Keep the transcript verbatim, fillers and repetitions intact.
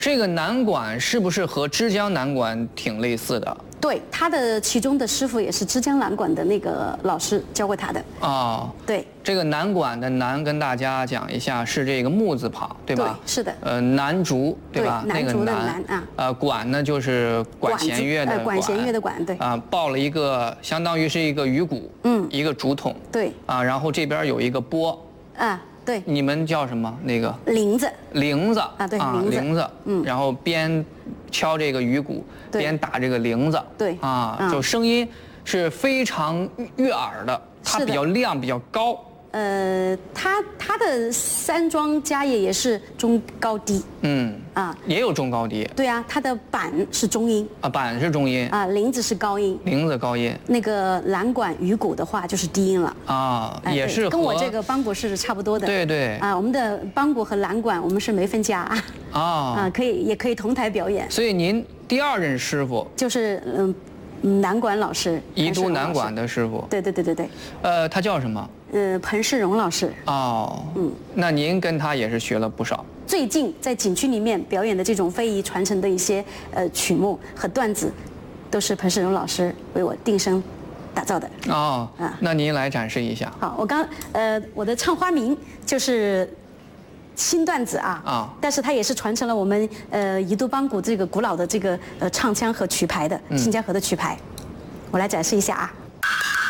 这个南管是不是和枝江南管挺类似的？ 对，他的其中的师傅也是枝江南管的那个老师教过他的。 哦， 对， 这个南管的南跟大家讲一下，是这个木字旁，对吧？ 对，是的。 呃，南竹，对吧？ 对，南竹的南啊。 呃，管呢就是管弦乐的管。 管弦乐的管，对。 啊，抱了一个，相当于是一个鱼骨，嗯，一个竹筒。 对。 啊，然后这边有一个钵。 啊。对， 你们叫什么？那个铃子， 铃子啊，对， 啊，铃子，嗯，然后边敲这个鱼骨，边打这个铃子， 对， 啊，就声音是非常悦耳的，它比较亮，比较高。 呃，他他的山庄家业也是中高低， 嗯啊，也有中高低。 对啊，他的板是中音啊，板是中音啊，铃子是高音， 铃子高音。 那个蓝管鱼骨的话就是低音了啊，也是跟我这个梆鼓是差不多的。 对对啊，我们的梆鼓和蓝管我们是没分家啊，啊，可以也可以同台表演。 所以您第二任师傅就是嗯。南管老师， 宜都南管的师傅， 对对对对对， 呃，他叫什么？ 呃，彭世荣老师。 哦，嗯，那您跟他也是学了不少。 最近在景区里面表演的这种非遗传承的一些呃曲目和段子，都是彭世荣老师为我定声打造的。 哦，啊，那您来展示一下。 好，我刚呃我的唱花名就是新段子啊，啊，但是它也是传承了我们呃宜都梆鼓这个古老的这个呃唱腔和曲牌的新家河的曲牌，我来展示一下啊。